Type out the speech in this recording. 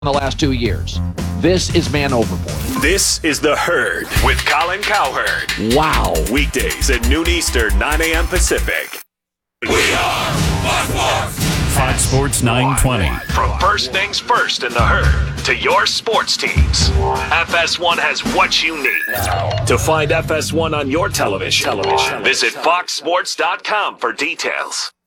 the last 2 years. This is Man Overboard. This is The Herd with Colin Cowherd. Wow. Weekdays at noon Eastern, 9 a.m. Pacific. We are Fox Sports. Fox Sports 920. From first things first in The Herd to your sports teams, FS1 has what you need. To find FS1 on your television, visit foxsports.com for details.